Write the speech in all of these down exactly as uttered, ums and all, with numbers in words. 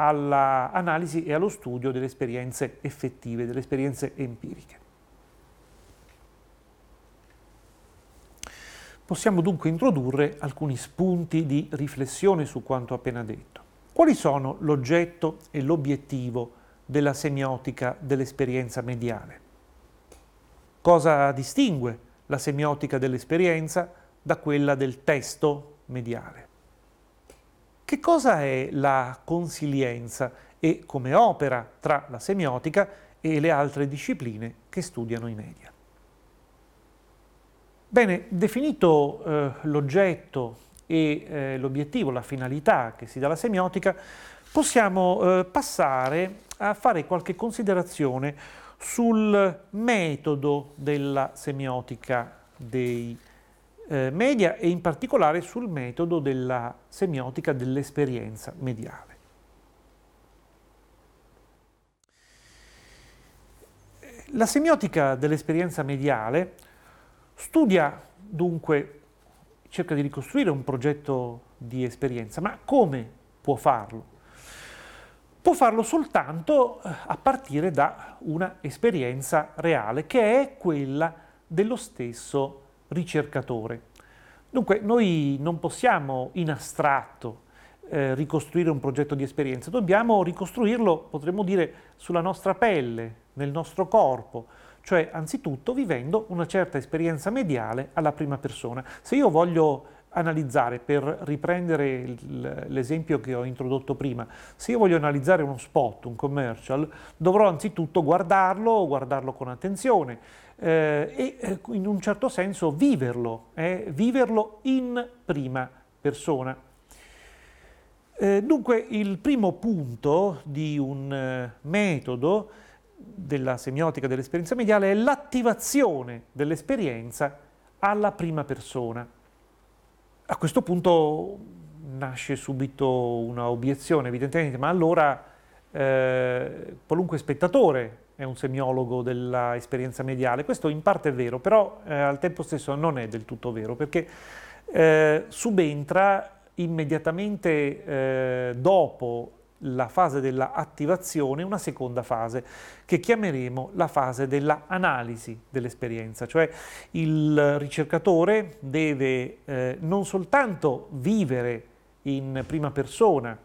all'analisi e allo studio delle esperienze effettive, delle esperienze empiriche. Possiamo dunque introdurre alcuni spunti di riflessione su quanto appena detto. Quali sono l'oggetto e l'obiettivo della semiotica dell'esperienza mediale? Cosa distingue la semiotica dell'esperienza da quella del testo mediale? Che cosa è la consilienza e come opera tra la semiotica e le altre discipline che studiano i media? Bene, definito eh, l'oggetto e eh, l'obiettivo, la finalità che si dà alla semiotica, possiamo eh, passare a fare qualche considerazione sul metodo della semiotica dei eh, media e in particolare sul metodo della semiotica dell'esperienza mediale. La semiotica dell'esperienza mediale studia dunque, cerca di ricostruire un progetto di esperienza, ma come può farlo? Può farlo soltanto a partire da una esperienza reale, che è quella dello stesso ricercatore. Dunque, noi non possiamo in astratto eh, ricostruire un progetto di esperienza, dobbiamo ricostruirlo, potremmo dire, sulla nostra pelle, nel nostro corpo, cioè anzitutto vivendo una certa esperienza mediale alla prima persona. Se io voglio analizzare, per riprendere l'esempio che ho introdotto prima, se io voglio analizzare uno spot, un commercial, dovrò anzitutto guardarlo, guardarlo con attenzione eh, e eh, in un certo senso viverlo, eh, viverlo in prima persona. Eh, dunque il primo punto di un eh, metodo della semiotica dell'esperienza mediale è l'attivazione dell'esperienza alla prima persona. A questo punto nasce subito una obiezione, evidentemente, ma allora eh, qualunque spettatore è un semiologo dell'esperienza mediale. Questo in parte è vero, però eh, al tempo stesso non è del tutto vero, perché eh, subentra immediatamente eh, dopo la fase della attivazione, una seconda fase che chiameremo la fase della analisi dell'esperienza, cioè il ricercatore deve eh, non soltanto vivere in prima persona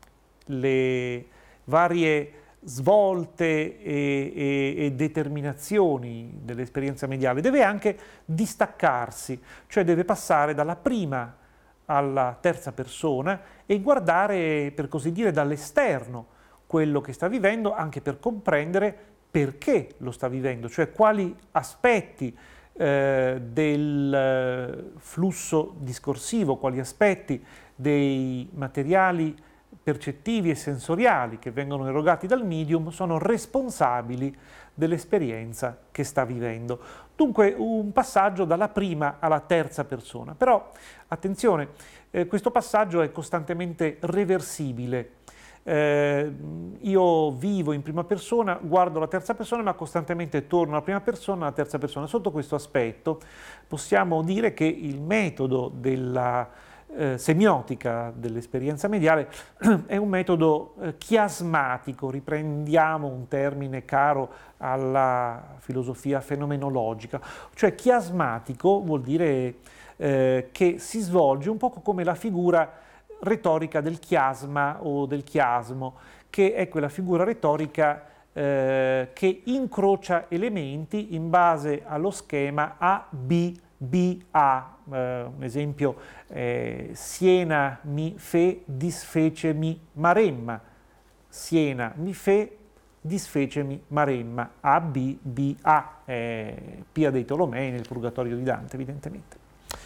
le varie svolte e, e, e determinazioni dell'esperienza mediale, deve anche distaccarsi, cioè deve passare dalla prima alla terza persona e guardare, per così dire, dall'esterno quello che sta vivendo, anche per comprendere perché lo sta vivendo, cioè quali aspetti eh, del flusso discorsivo, quali aspetti dei materiali percettivi e sensoriali che vengono erogati dal medium sono responsabili dell'esperienza che sta vivendo. Dunque un passaggio dalla prima alla terza persona. Però attenzione, eh, questo passaggio è costantemente reversibile. Eh, io vivo in prima persona, guardo la terza persona, ma costantemente torno alla prima persona, alla terza persona. Sotto questo aspetto possiamo dire che il metodo della Eh, semiotica dell'esperienza mediale è un metodo eh, chiasmatico, riprendiamo un termine caro alla filosofia fenomenologica, cioè chiasmatico vuol dire eh, che si svolge un po' come la figura retorica del chiasma o del chiasmo, che è quella figura retorica eh, che incrocia elementi in base allo schema A B B A. Eh, un esempio, eh, Siena mi fe, disfecemi maremma. Siena mi fe, disfecemi maremma. A B B A. Eh, Pia dei Tolomei nel Purgatorio di Dante, evidentemente.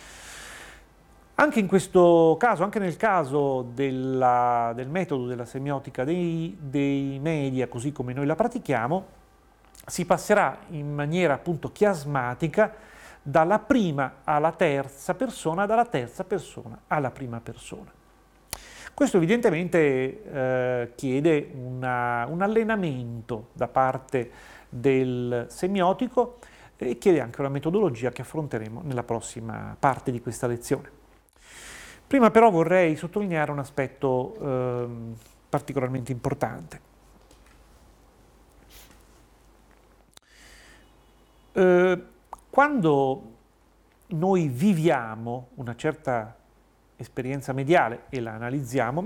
Anche in questo caso, anche nel caso della, del metodo della semiotica dei, dei media, così come noi la pratichiamo, si passerà in maniera appunto chiasmatica dalla prima alla terza persona, dalla terza persona alla prima persona. Questo evidentemente eh, chiede una, un allenamento da parte del semiotico e chiede anche una metodologia che affronteremo nella prossima parte di questa lezione. Prima però vorrei sottolineare un aspetto eh, particolarmente importante. Eh, quando noi viviamo una certa esperienza mediale e la analizziamo,